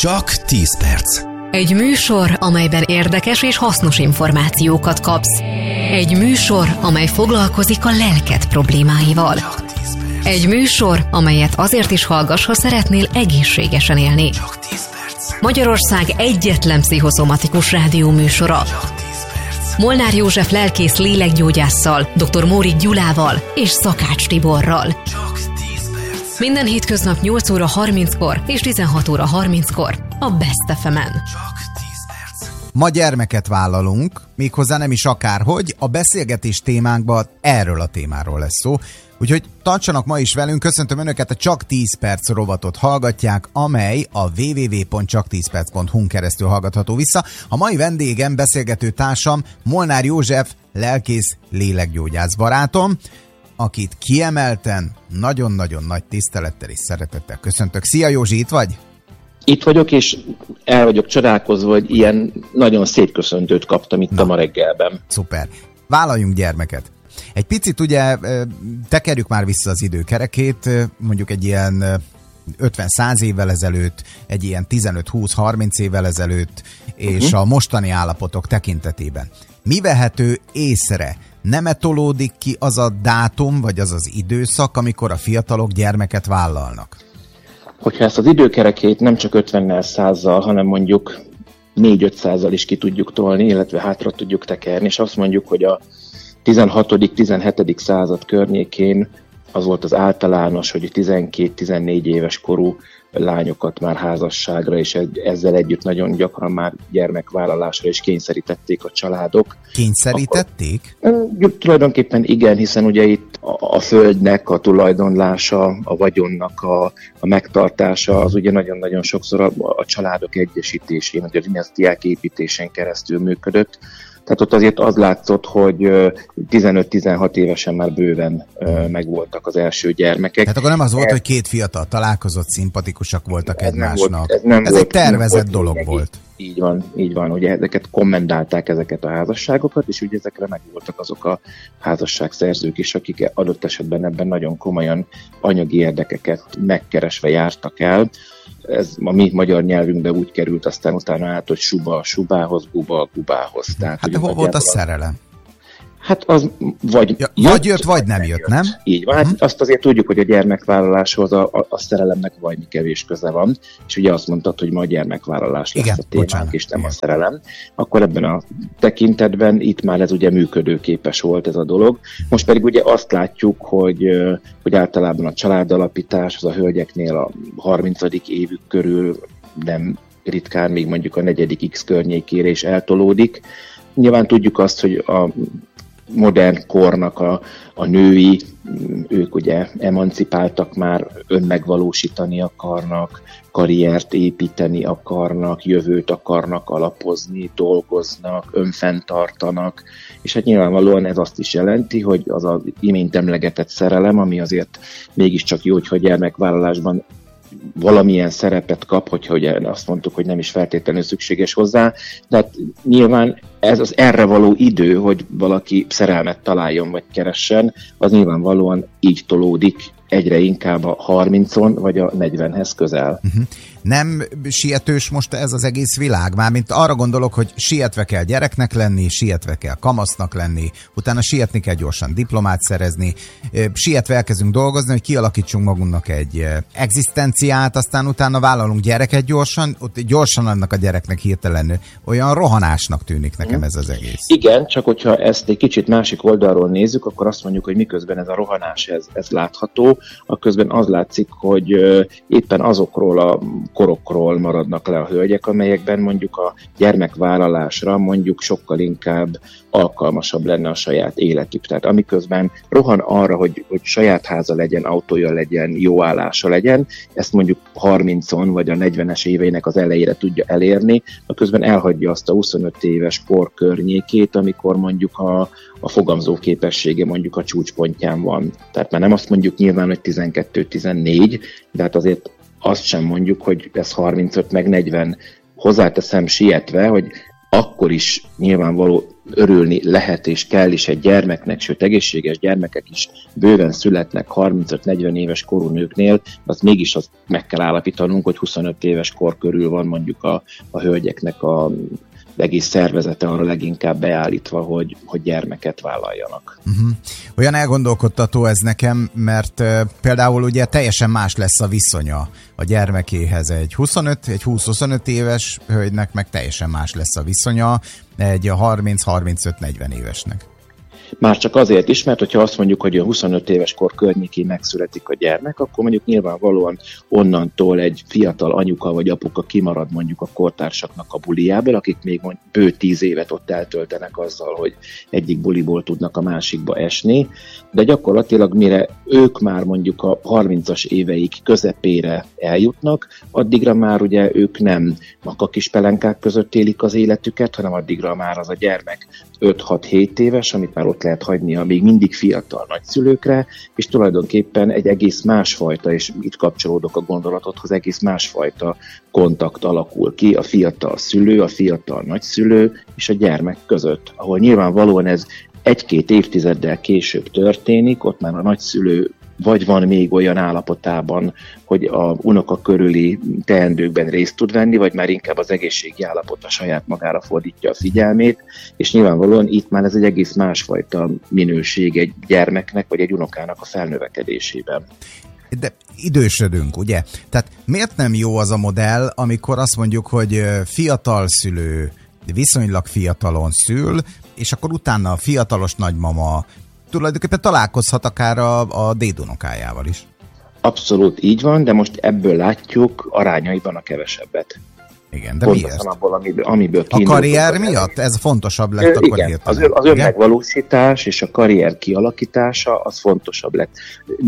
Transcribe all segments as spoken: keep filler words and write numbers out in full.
Csak tíz perc. Egy műsor, amelyben érdekes és hasznos információkat kapsz. Egy műsor, amely foglalkozik a lelked problémáival. Egy műsor, amelyet azért is hallgass, ha szeretnél egészségesen élni. Magyarország egyetlen pszichoszomatikus rádió műsora. Molnár József lelkész lélekgyógyásszal, dr. Mórik Gyulával és Szakács Tiborral. Minden hétköznap nyolc óra harminckor és tizenhat óra harminckor a Best ef emen. Ma gyermeket vállalunk, méghozzá nem is akárhogy, a beszélgetés témánkban erről a témáról lesz szó. Úgyhogy tartsanak ma is velünk, köszöntöm Önöket, a Csak tíz perc rovatot hallgatják, amely a double-u double-u double-u pont csak tíz perc pont hu-n keresztül hallgatható vissza. A mai vendégem, beszélgető társam Molnár József, lelkész lélekgyógyász barátom, akit kiemelten, nagyon-nagyon nagy tisztelettel és szeretettel köszöntök. Szia Józsi, itt vagy? Itt vagyok, és el vagyok csodálkozva, hogy ilyen nagyon szép köszöntőt kaptam itt Na, a ma reggelben. Szuper. Vállaljunk gyermeket. Egy picit ugye tekerjük már vissza az időkerekét, mondjuk egy ilyen ötven-száz évvel ezelőtt, egy ilyen tizenöt-húsz-harminc évvel ezelőtt, és uh-huh. a mostani állapotok tekintetében. Mi vehető észre? Nem etolódik ki az a dátum, vagy az az időszak, amikor a fiatalok gyermeket vállalnak? Hogyha ezt az időkerekét nem csak ötvennel, százzal, hanem mondjuk négy-ötszázzal is ki tudjuk tolni, illetve hátra tudjuk tekerni, és azt mondjuk, hogy a tizenhatodik-tizenhetedik század környékén az volt az általános, hogy tizenkét-tizennégy éves korú lányokat már házasságra, és ezzel együtt nagyon gyakran már gyermekvállalásra is kényszerítették a családok. Kényszerítették? Akkor, tulajdonképpen igen, hiszen ugye itt a, a földnek a tulajdonlása, a vagyonnak a, a megtartása, az ugye nagyon-nagyon sokszor a, a családok egyesítésén, a dinasztiák építésén keresztül működött. Tehát ott azért az látszott, hogy tizenöt-tizenhat évesen már bőven megvoltak az első gyermekek. Tehát akkor nem az volt, ez, hogy két fiatal találkozott, szimpatikusak voltak ez egymásnak. Nem volt, ez nem ez volt, egy tervezett volt, dolog így, volt. Így van, így van. Ugye ezeket kommendálták, ezeket a házasságokat, és ugye ezekre megvoltak azok a házasságszerzők is, akik adott esetben ebben nagyon komolyan anyagi érdekeket megkeresve jártak el. Ez a mi magyar nyelvünkben úgy került aztán utána át, hogy suba a subához, buba a gubához. Tehát, hát de hol volt a szerelem? Hát az vagy ja, jött, vagy jött, vagy nem jött, jött, nem? Így van, hát uh-huh. azt azért tudjuk, hogy a gyermekvállaláshoz a, a, a szerelemnek valami kevés köze van, és ugye azt mondtad, hogy ma a gyermekvállalás lesz Igen, a témánk, bocsánat. És nem Igen. a szerelem. Akkor ebben a tekintetben itt már ez ugye működőképes volt ez a dolog. Most pedig ugye azt látjuk, hogy, hogy általában a családalapítás az a hölgyeknél a harmincadik évük körül nem ritkán, még mondjuk a negyedik X környékére is eltolódik. Nyilván tudjuk azt, hogy a modern kornak a, a női, ők ugye emancipáltak már, önmegvalósítani akarnak, karriert építeni akarnak, jövőt akarnak alapozni, dolgoznak, önfenntartanak, és hát nyilvánvalóan ez azt is jelenti, hogy az az imént emlegetett szerelem, ami azért mégiscsak jó, hogyha gyermekvállalásban valamilyen szerepet kap, hogyha ugye azt mondtuk, hogy nem is feltétlenül szükséges hozzá, de hát nyilván ez az erre való idő, hogy valaki szerelmet találjon vagy keressen, az nyilvánvalóan így tolódik egyre inkább a harmincon vagy a negyvenhez közel. Uh-huh. Nem sietős most ez az egész világ? Mármint arra gondolok, hogy sietve kell gyereknek lenni, sietve kell kamasznak lenni, utána sietni kell gyorsan diplomát szerezni, sietve elkezdünk dolgozni, hogy kialakítsunk magunknak egy egzisztenciát, aztán utána vállalunk gyereket gyorsan, ott gyorsan annak a gyereknek hirtelen olyan rohanásnak tűnik nekem ez az egész. Igen, csak hogyha ezt egy kicsit másik oldalról nézzük, akkor azt mondjuk, hogy miközben ez a rohanás, ez, ez látható, akközben az látszik, hogy éppen azokról a korokról maradnak le a hölgyek, amelyekben mondjuk a gyermekvállalásra mondjuk sokkal inkább alkalmasabb lenne a saját életük. Tehát amiközben rohan arra, hogy, hogy saját háza legyen, autója legyen, jó állása legyen, ezt mondjuk harmincon vagy a negyvenes éveinek az elejére tudja elérni, aközben elhagyja azt a huszonöt éves kor környékét, amikor mondjuk a, a fogamzó képessége mondjuk a csúcspontján van. Tehát már nem azt mondjuk nyilván, hogy tizenkettő-tizennégy, de hát azért azt sem mondjuk, hogy ez harmincöt meg negyven. Hozzáteszem sietve, hogy akkor is nyilvánvaló örülni lehet és kell is egy gyermeknek, sőt egészséges gyermekek is bőven születnek harmincöt-negyven éves korú nőknél, az mégis azt meg kell állapítanunk, hogy huszonöt éves kor körül van mondjuk a, a hölgyeknek a egész szervezete arra leginkább beállítva, hogy, hogy gyermeket vállaljanak. Uh-huh. Olyan elgondolkodtató ez nekem, mert uh, például ugye teljesen más lesz a viszonya a gyermekéhez egy huszonöt, egy húsz-huszonöt éves hölgynek, meg teljesen más lesz a viszonya egy harminc-harmincöt-negyven évesnek. Már csak azért is, mert hogyha azt mondjuk, hogy a huszonöt éves kor környékén megszületik a gyermek, akkor mondjuk nyilvánvalóan onnantól egy fiatal anyuka vagy apuka kimarad mondjuk a kortársaknak a bulijából, akik még mondjuk bő tíz évet ott eltöltenek azzal, hogy egyik buliból tudnak a másikba esni, de gyakorlatilag mire ők már mondjuk a harmincas éveik közepére eljutnak, addigra már ugye ők nem makakis pelenkák között élik az életüket, hanem addigra már az a gyermek öt-hat-hét éves, amit már ott lehet hagyni a még mindig fiatal nagyszülőkre, és tulajdonképpen egy egész másfajta, és itt kapcsolódok a gondolatodhoz, egész másfajta kontakt alakul ki a fiatal szülő, a fiatal nagyszülő és a gyermek között, ahol nyilvánvalóan ez egy-két évtizeddel később történik, ott már a nagyszülő vagy van még olyan állapotában, hogy a unoka körüli teendőkben részt tud venni, vagy már inkább az egészségi állapota saját magára fordítja a figyelmét, és nyilvánvalóan itt már ez egy egész másfajta minőség egy gyermeknek, vagy egy unokának a felnövekedésében. De idősödünk, ugye? Tehát miért nem jó az a modell, amikor azt mondjuk, hogy fiatal szülő viszonylag fiatalon szül, és akkor utána a fiatalos nagymama tulajdonképpen találkozhat akár a, a dédunokájával is. Abszolút így van, de most ebből látjuk arányaiban a kevesebbet. Igen, de miért? Abból, amiből, amiből a karrier miatt? Ez fontosabb lett akkor igen, az, az önmegvalósítás és a karrier kialakítása az fontosabb lett.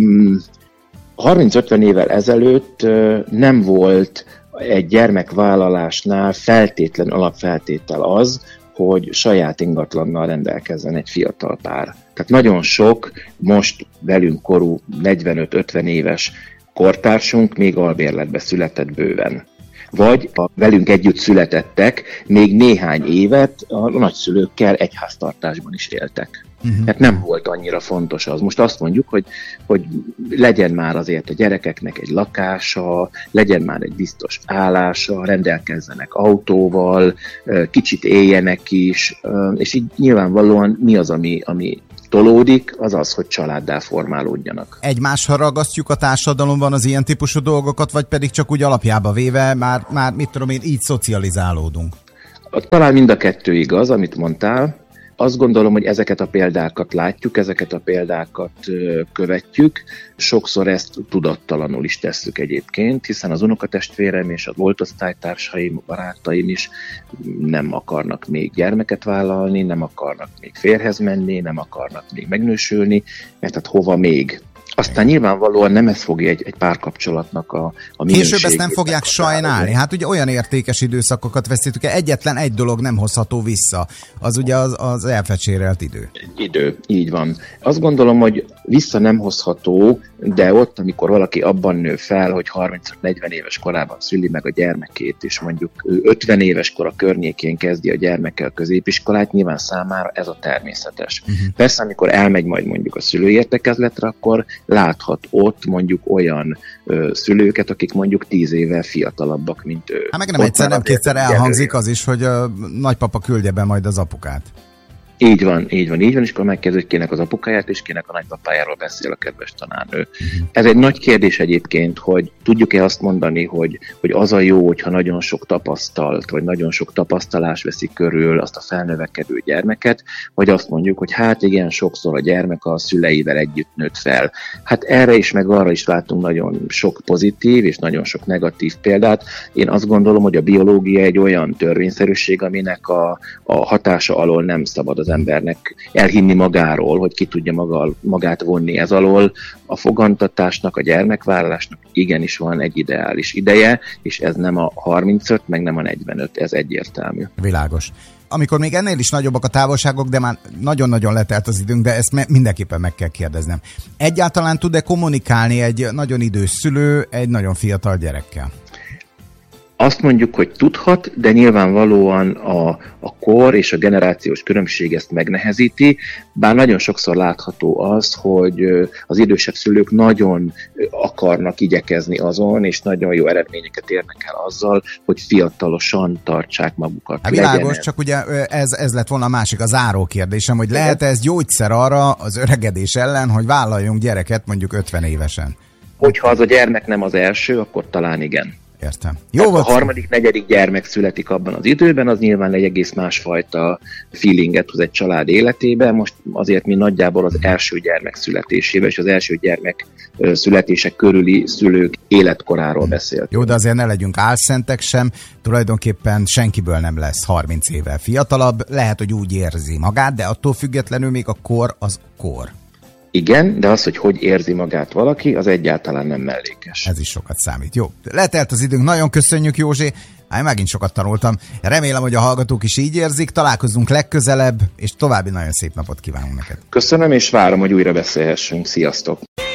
harminc-ötven évvel ezelőtt nem volt egy gyermekvállalásnál feltétlen alapfeltétel az, hogy saját ingatlannal rendelkezzen egy fiatal pár. Tehát nagyon sok most velünk korú negyvenöt-ötven éves kortársunk még albérletbe született bőven. Vagy a velünk együtt születettek még néhány évet a nagyszülőkkel egyháztartásban is éltek. Uh-huh. Tehát nem volt annyira fontos az. Most azt mondjuk, hogy, hogy legyen már azért a gyerekeknek egy lakása, legyen már egy biztos állása, rendelkezzenek autóval, kicsit éljenek is, és így nyilvánvalóan mi az, ami, ami tolódik, az az, hogy családdá formálódjanak. Egymásra ragasztjuk a társadalomban az ilyen típusú dolgokat, vagy pedig csak úgy alapjába véve már, már mit tudom én, így szocializálódunk? Talán mind a kettő igaz, amit mondtál. Azt gondolom, hogy ezeket a példákat látjuk, ezeket a példákat követjük. Sokszor ezt tudattalanul is tesszük egyébként, hiszen az unokatestvérem és a volt osztálytársaim, barátaim is nem akarnak még gyermeket vállalni, nem akarnak még férjhez menni, nem akarnak még megnősülni, mert hát hova még? Aztán nyilvánvalóan nem ez fogja egy, egy párkapcsolatnak a, a minőségét. Később ezt nem fogják sajnálni. Hát ugye olyan értékes időszakokat veszítünk el, egyetlen egy dolog nem hozható vissza, az ugye az, az elfecsérelt idő. Idő, így van. Azt gondolom, hogy vissza nem hozható, de ott, amikor valaki abban nő fel, hogy harminc-negyven éves korában szüli meg a gyermekét, és mondjuk ötven éves kora környékén kezdi a gyermekkel a középiskolát, nyilván számára ez a természetes. Uh-huh. Persze, amikor elmegy majd mondjuk a szülői értekezletre, akkor láthat ott mondjuk olyan ö, szülőket, akik mondjuk tíz évvel fiatalabbak, mint ő. Hát meg nem egyszer, nem kétszer elhangzik az is, hogy a nagypapa küldje be majd az apukát. Így van, így van, így van, és akkor megkérdezi, hogy kinek az apukáját, és kinek a nagypapájáról beszél a kedves tanárnő. Ez egy nagy kérdés egyébként, hogy tudjuk-e azt mondani, hogy, hogy az a jó, hogyha nagyon sok tapasztalt, vagy nagyon sok tapasztalás veszi körül azt a felnövekedő gyermeket, vagy azt mondjuk, hogy hát igen, sokszor a gyermek a szüleivel együtt nőtt fel. Hát erre is, meg arra is látunk nagyon sok pozitív és nagyon sok negatív példát. Én azt gondolom, hogy a biológia egy olyan törvényszerűség, aminek a, a hatása alól nem szabad az embernek elhinni magáról, hogy ki tudja maga, magát vonni ez alól. A fogantatásnak, a gyermekvállalásnak igenis van egy ideális ideje, és ez nem a harmincöt, meg nem a negyvenöt, ez egyértelmű. Világos. Amikor még ennél is nagyobbak a távolságok, de már nagyon-nagyon letelt az időnk, de ezt mindenképpen meg kell kérdeznem. Egyáltalán tud-e kommunikálni egy nagyon idős szülő egy nagyon fiatal gyerekkel? Azt mondjuk, hogy tudhat, de nyilvánvalóan a, a kor és a generációs különbség ezt megnehezíti, bár nagyon sokszor látható az, hogy az idősebb szülők nagyon akarnak igyekezni azon, és nagyon jó eredményeket érnek el azzal, hogy fiatalosan tartsák magukat. Hát világos, csak ugye ez, ez lett volna a másik, a záró kérdésem, hogy lehet ez gyógyszer arra az öregedés ellen, hogy vállaljunk gyereket mondjuk ötven évesen? Hogyha az a gyermek nem az első, akkor talán igen. Értem. Jó volt. A harmadik, negyedik gyermek születik abban az időben, az nyilván egy egész másfajta feelinget hoz egy család életében. Most azért mi nagyjából az első gyermek születésével és az első gyermek születése körüli szülők életkoráról beszélt. Jó, de azért ne legyünk álszentek sem. Tulajdonképpen senkiből nem lesz harminc évvel fiatalabb. Lehet, hogy úgy érzi magát, de attól függetlenül még a kor az kor. Igen, de az, hogy hogy érzi magát valaki, az egyáltalán nem mellékes. Ez is sokat számít. Jó, letelt az időnk, nagyon köszönjük, Józsi. Hát megint sokat tanultam. Remélem, hogy a hallgatók is így érzik. Találkozunk legközelebb, és további nagyon szép napot kívánunk neked. Köszönöm, és várom, hogy újra beszélhessünk. Sziasztok!